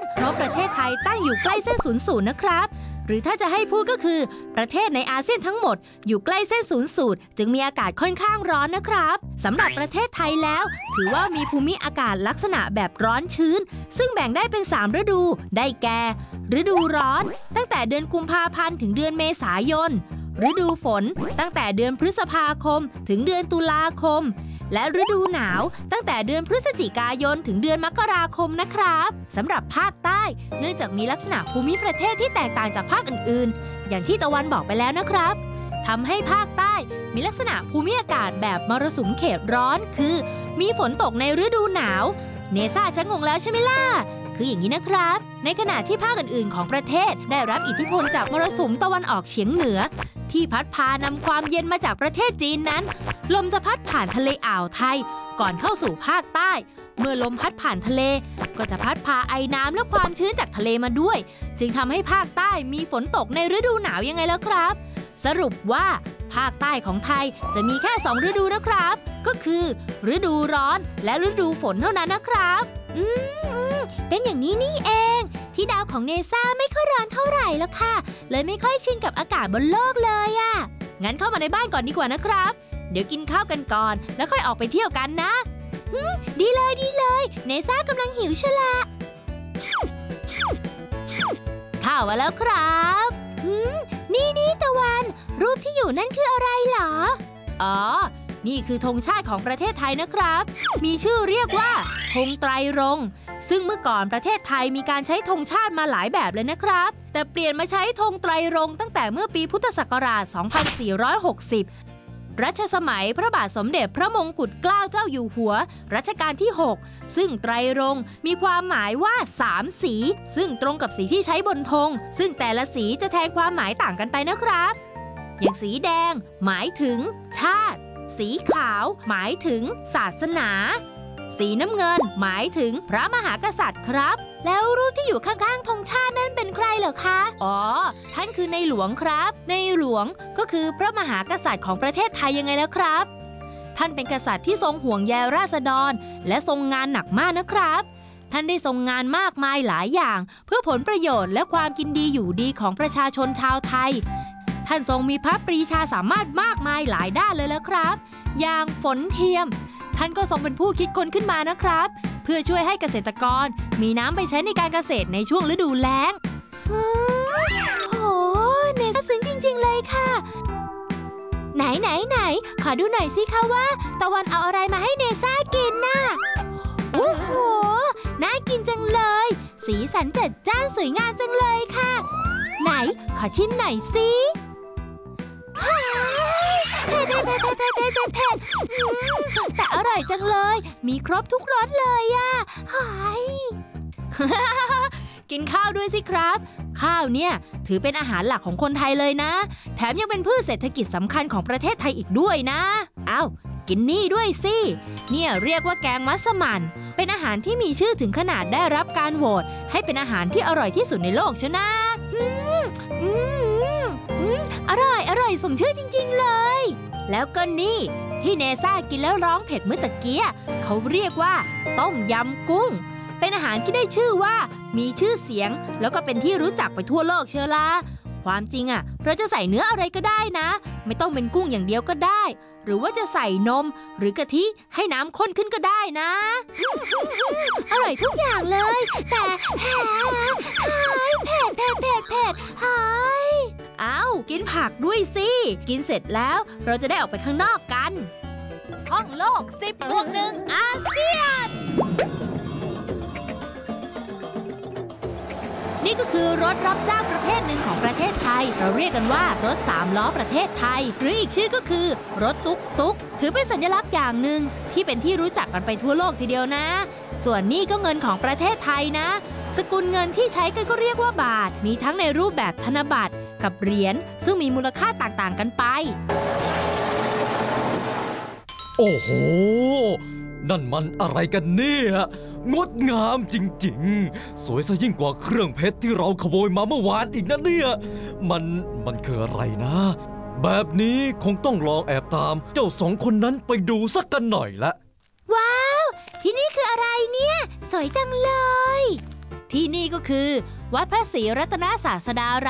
เพราะประเทศไทยตั้งอยู่ใกล้เส้นศูนย์สูตรนะครับหรือถ้าจะให้พูดก็คือประเทศในอาเซียนทั้งหมดอยู่ใกล้เส้นศูนย์สูตรจึงมีอากาศค่อนข้างร้อนนะครับสำหรับประเทศไทยแล้วถือว่ามีภูมิอากาศลักษณะแบบร้อนชื้นซึ่งแบ่งได้เป็น3ฤดูได้แก่ฤดูร้อนตั้งแต่เดือนกุมภาพันธ์ถึงเดือนเมษายนฤดูฝนตั้งแต่เดือนพฤษภาคมถึงเดือนตุลาคมและฤดูหนาวตั้งแต่เดือนพฤศจิกายนถึงเดือนมกราคมนะครับสำหรับภาคใต้เนื่องจากมีลักษณะภูมิประเทศที่แตกต่างจากภาคอื่นๆอย่างที่ตะวันบอกไปแล้วนะครับทำให้ภาคใต้มีลักษณะภูมิอากาศแบบมรสุมเขตร้อนคือมีฝนตกในฤดูหนาวเนซ่าจะงงแล้วใช่ไหมล่ะคืออย่างนี้นะครับในขณะที่ภาคอื่นๆของประเทศได้รับอิทธิพลจากมรสุมตะวันออกเฉียงเหนือที่พัดพานำความเย็นมาจากประเทศจีนนั้นลมจะพัดผ่านทะเลอ่าวไทยก่อนเข้าสู่ภาคใต้เมื่อลมพัดผ่านทะเลก็จะพัดพาไอน้ำและความชื้นจากทะเลมาด้วยจึงทำให้ภาคใต้มีฝนตกในฤดูหนาวยังไงแล้วครับสรุปว่าภาคใต้ของไทยจะมีแค่2ฤดูนะครับก็คือฤดูร้อนและฤดูฝนเท่านั้นนะครับเป็นอย่างนี้นี่เองที่ดาวของเนซ่าไม่ค่อยร้อนเท่าไหร่แล้วค่ะเลยไม่ค่อยชินกับอากาศบนโลกเลยอ่ะงั้นเข้ามาในบ้านก่อนดีกว่านะครับเดี๋ยวกินข้าวกันก่อนแล้วค่อยออกไปเที่ยวกันนะดีเลยเนซ่ากำลังหิวเชยวละข้าวมาแล้วครับนี่ตะวันรูปที่อยู่นั่นคืออะไรเหรออ๋อนี่คือธงชาติของประเทศไทยนะครับมีชื่อเรียกว่าธงไตรรงค์ซึ่งเมื่อก่อนประเทศไทยมีการใช้ธงชาติมาหลายแบบเลยนะครับแต่เปลี่ยนมาใช้ธงไตรรงค์ตั้งแต่เมื่อปีพุทธศักราช 2460 รัชสมัยพระบาทสมเด็จพระมงกุฎเกล้าเจ้าอยู่หัวรัชกาลที่ 6 ซึ่งไตรรงค์มีความหมายว่า3สีซึ่งตรงกับสีที่ใช้บนธงซึ่งแต่ละสีจะแทนความหมายต่างกันไปนะครับอย่างสีแดงหมายถึงชาติสีขาวหมายถึงศาสนาสีน้ำเงินหมายถึงพระมหากษัตริย์ครับแล้วรูปที่อยู่ข้างๆธงชาตินั้นเป็นใครเหรอคะอ๋อท่านคือในหลวงครับในหลวงก็คือพระมหากษัตริย์ของประเทศไทยยังไงแล้วครับท่านเป็นกษัตริย์ที่ทรงห่วงใยราษฎรและทรงงานหนักมากนะครับท่านได้ทรงงานมากมายหลายอย่างเพื่อผลประโยชน์และความกินดีอยู่ดีของประชาชนชาวไทยท่านทรงมีพระปรีชาสามารถมากมายหลายด้านเลยแล้วครับอย่างฝนเทียมท่านก็ทรงเป็นผู้คิดค้นขึ้นมานะครับเพื่อช่วยให้เกษตรกรมีน้ำไปใช้ในการเกษตรในช่วงฤดูแล้งโอ้เนซ่าซึ้งจริงๆเลยค่ะไหนขอดูหน่อยสิคะว่าตะวันเอาอะไรมาให้เนซ่ากินน่ะโอ้โหน่ากินจังเลยสีสันจัดจ้านสวยงามจังเลยค่ะไหนขอชิมหน่อยสิเผ็ดแต่อร่อยจังเลยมีครบทุกรสเลยอ่ะกินข้าวด้วยสิครับข้าวเนี่ยถือเป็นอาหารหลักของคนไทยเลยนะแถมยังเป็นพืชเศรษฐกิจสำคัญของประเทศไทยอีกด้วยนะเอ้ากินนี่ด้วยสิเนี่ยเรียกว่าแกงมัสมั่นเป็นอาหารที่มีชื่อถึงขนาดได้รับการโหวตให้เป็นอาหารที่อร่อยที่สุดในโลกเชียวนะอร่อยสมชื่อจริงๆเลยแล้วก็นี่ที่เนซ่ากินแล้วร้องเผ็ดเมื่อตะเกียเขาเรียกว่าต้มยำกุ้งเป็นอาหารที่ได้ชื่อว่ามีชื่อเสียงแล้วก็เป็นที่รู้จักไปทั่วโลกเชียวล่ะความจริงอ่ะเราจะใส่เนื้ออะไรก็ได้นะไม่ต้องเป็นกุ้งอย่างเดียวก็ได้หรือว่าจะใส่นมหรือกะทิให้น้ำข้นขึ้นก็ได้นะอร่อยทุกอย่างเลยแต่เผ็ดอ้าวกินผักด้วยสิกินเสร็จแล้วเราจะได้ออกไปข้างนอกกันท่องโลก 10+1 อาเซียนนี่ก็คือรถรับจ้างประเภทหนึ่งของประเทศไทยเราเรียกกันว่ารถ3ล้อประเทศไทยหรืออีกชื่อก็คือรถตุ๊กถือเป็นสัญลักษณ์อย่างหนึ่งที่เป็นที่รู้จักกันไปทั่วโลกทีเดียวนะส่วนนี่ก็เงินของประเทศไทยนะสกุลเงินที่ใช้กันก็เรียกว่าบาทมีทั้งในรูปแบบธนบัตรกับเหรียญซึ่งมีมูลค่าต่างๆกันไปโอ้โหนั่นมันอะไรกันเนี่ยงดงามจริงๆสวยซะยิ่งกว่าเครื่องเพชรที่เราขโมยมาเมื่อวานอีกนะเนี่ยมันคืออะไรนะแบบนี้คงต้องลองแอบตามเจ้า2 คนนั้นไปดูสักกันหน่อยละว้าวที่นี่คืออะไรเนี่ยสวยจังเลยที่นี่ก็คือ วัดพระศรีรัตนศาสดาราม